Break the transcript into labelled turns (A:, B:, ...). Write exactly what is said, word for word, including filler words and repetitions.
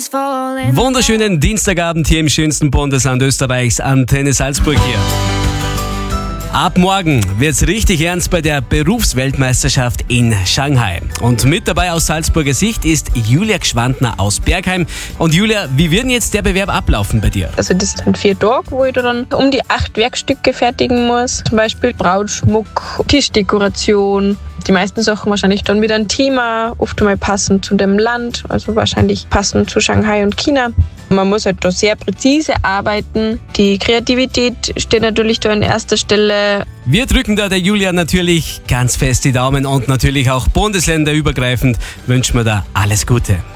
A: Wunderschönen Dienstagabend hier im schönsten Bundesland Österreichs, Antenne Salzburg hier. Ab morgen wird's richtig ernst bei der Berufsweltmeisterschaft in Shanghai. Und mit dabei aus Salzburger Sicht ist Julia Gschwandner aus Bergheim. Und Julia, wie wird denn jetzt der Bewerb ablaufen bei dir?
B: Also das sind vier Tage, wo ich da dann um die acht Werkstücke fertigen muss. Zum Beispiel Brautschmuck, Tischdekoration. Die meisten Sachen wahrscheinlich dann wieder ein Thema, oft einmal passend zu dem Land, also wahrscheinlich passend zu Shanghai und China. Man muss halt da sehr präzise arbeiten. Die Kreativität steht natürlich da an erster Stelle.
A: Wir drücken da der Julia natürlich ganz fest die Daumen und natürlich auch bundesländerübergreifend wünschen wir da alles Gute.